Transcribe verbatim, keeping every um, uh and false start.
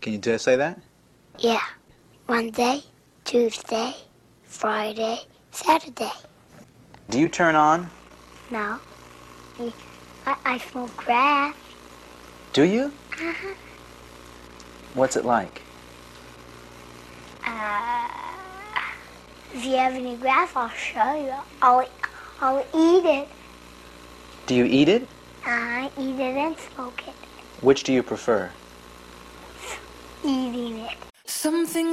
Can you just say that? Yeah. Monday, Tuesday, Friday, Saturday. Do you turn on? No. I, I smoke grass. Do you? Uh-huh. What's it like? Uh, if you have any grass, I'll show you. I'll, I'll eat it. Do you eat it? I eat it and smoke it. Which do you prefer? Eating it. Something